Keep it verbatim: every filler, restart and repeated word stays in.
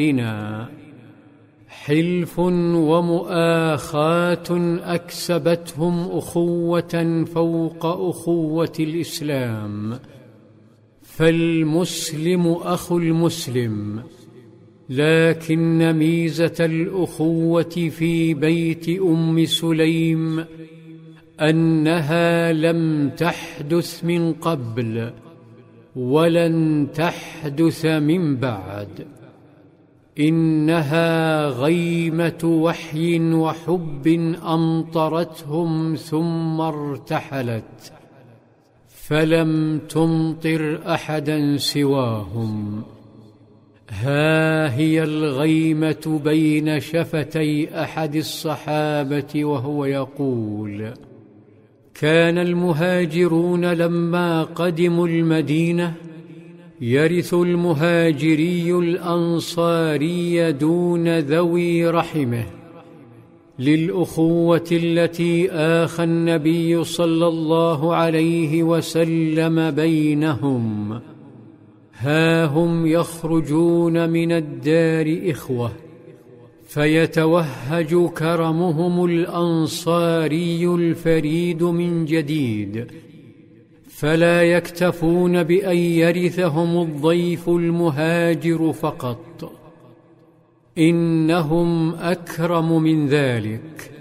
حلف ومؤاخاة أكسبتهم أخوة فوق أخوة الإسلام، فالمسلم أخو المسلم، لكن ميزة الأخوة في بيت أم سليم أنها لم تحدث من قبل ولن تحدث من بعد، إنها غيمة وحي وحب أمطرتهم ثم ارتحلت، فلم تمطر أحدا سواهم. ها هي الغيمة بين شفتي أحد الصحابة وهو يقول: كان المهاجرون لما قدموا المدينة يرث المهاجري الأنصاري دون ذوي رحمه، للأخوة التي آخى النبي صلى الله عليه وسلم بينهم. ها هم يخرجون من الدار إخوة، فيتوهج كرمهم الأنصاري الفريد من جديد، فلا يكتفون بأن يرثهم الضيف المهاجر فقط، إنهم أكرم من ذلك،